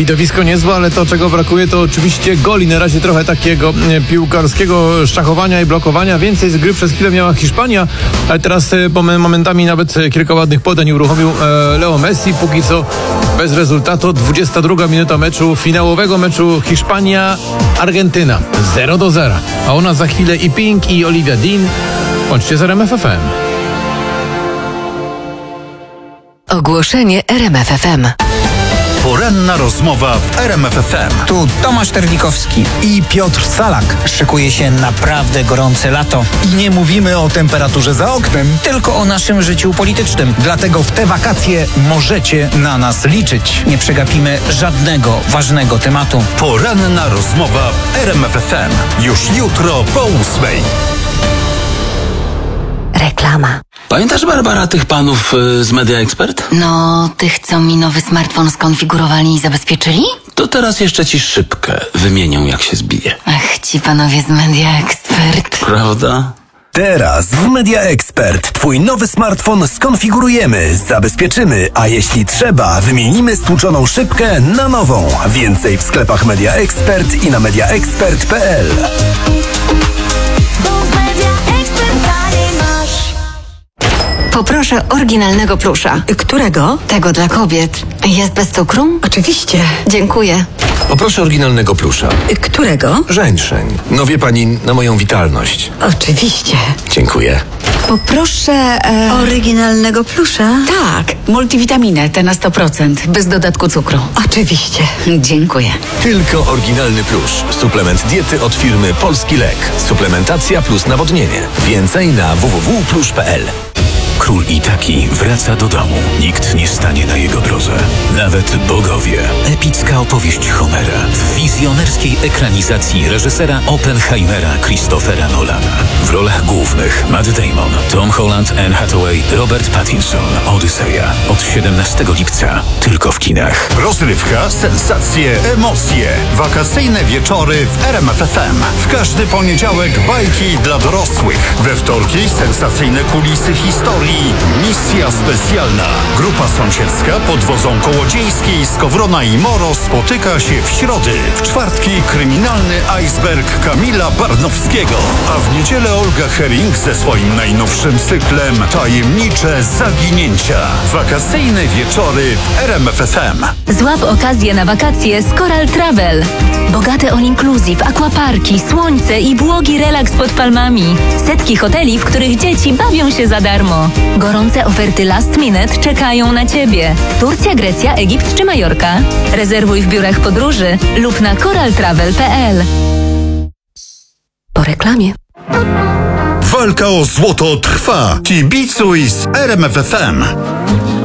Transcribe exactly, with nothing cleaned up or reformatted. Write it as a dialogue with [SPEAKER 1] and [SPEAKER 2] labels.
[SPEAKER 1] widowisko niezłe, ale to, czego brakuje, to oczywiście goli. Na razie trochę takiego piłkarskiego szachowania i blokowania. Więcej z gry przez chwilę miała Hiszpania, ale teraz momentami nawet kilka ładnych podań uruchomił Leo Messi. Póki co bez rezultatu. dwudziesta druga minuta meczu, finałowego meczu Hiszpania-Argentyna. zero do zera. A u nas za chwilę i Pink, i Olivia Dean. Bądźcie z R M F F M.
[SPEAKER 2] Ogłoszenie R M F F M.
[SPEAKER 3] Poranna rozmowa w R M F F M.
[SPEAKER 4] Tu Tomasz Terlikowski
[SPEAKER 5] i Piotr Salak.
[SPEAKER 4] Szykuje się naprawdę gorące lato.
[SPEAKER 5] I nie mówimy o temperaturze za oknem,
[SPEAKER 4] Tylko o naszym życiu politycznym.
[SPEAKER 5] dlatego w te wakacje możecie na nas liczyć.
[SPEAKER 4] Nie przegapimy żadnego ważnego tematu.
[SPEAKER 3] Poranna rozmowa w R M F F M. Już jutro po ósmej.
[SPEAKER 2] Reklama.
[SPEAKER 6] Pamiętasz, Barbara, tych panów y, z Media Expert?
[SPEAKER 2] No, tych, co mi nowy smartfon skonfigurowali i zabezpieczyli?
[SPEAKER 6] To teraz jeszcze ci szybkę wymienią, jak się zbije.
[SPEAKER 2] Ach, ci panowie z Media Expert.
[SPEAKER 6] Prawda?
[SPEAKER 7] Teraz w Media Expert Twój nowy smartfon skonfigurujemy, zabezpieczymy, a jeśli trzeba, wymienimy stłuczoną szybkę na nową. Więcej w sklepach Media Expert i na media expert kropka p l.
[SPEAKER 2] Poproszę oryginalnego plusza.
[SPEAKER 8] Którego?
[SPEAKER 2] Tego dla kobiet. Jest bez cukru?
[SPEAKER 8] Oczywiście.
[SPEAKER 2] Dziękuję.
[SPEAKER 9] Poproszę oryginalnego plusza.
[SPEAKER 8] Którego?
[SPEAKER 9] Żeńszeń. No wie pani, na moją witalność.
[SPEAKER 8] Oczywiście.
[SPEAKER 9] Dziękuję.
[SPEAKER 8] Poproszę e... oryginalnego plusza.
[SPEAKER 10] Tak, multivitaminę, te na sto procent, bez dodatku cukru.
[SPEAKER 8] Oczywiście.
[SPEAKER 10] Dziękuję.
[SPEAKER 9] Tylko oryginalny plusz. Suplement diety od firmy Polski Lek. Suplementacja plus nawodnienie. Więcej na w w w kropka plusz kropka p l.
[SPEAKER 11] Król Itaki wraca do domu. Nikt nie stanie na jego drodze. Nawet bogowie. Epicka opowieść Homera w wizjonerskiej ekranizacji reżysera Oppenheimera Christophera Nolana. W rolach głównych Matt Damon, Tom Holland, Anne Hathaway, Robert Pattinson. Odyseja. Od siedemnastego lipca. Tylko w kinach.
[SPEAKER 3] Rozrywka, sensacje, emocje. Wakacyjne wieczory w R M F F M. W każdy poniedziałek bajki dla dorosłych. We wtorki sensacyjne kulisy historii. Misja specjalna. Grupa sąsiedzka pod wodzą Kołodziejskiej, Skowrona i Moro spotyka się w środy. W czwartki kryminalny iceberg Kamila Barnowskiego. A w niedzielę Olga Herring ze swoim najnowszym cyklem Tajemnicze Zaginięcia. Wakacyjne wieczory w R M F F M.
[SPEAKER 12] Złap okazję na wakacje z Coral Travel. Bogate all inclusive, aquaparki, słońce i błogi relaks pod palmami. Setki hoteli, w których dzieci bawią się za darmo. Gorące oferty last minute czekają na Ciebie. Turcja, Grecja, Egipt czy Majorka? Rezerwuj w biurach podróży lub na coral travel kropka p l.
[SPEAKER 2] Po reklamie.
[SPEAKER 3] Walka o złoto trwa. Kibicuj z R M F F M.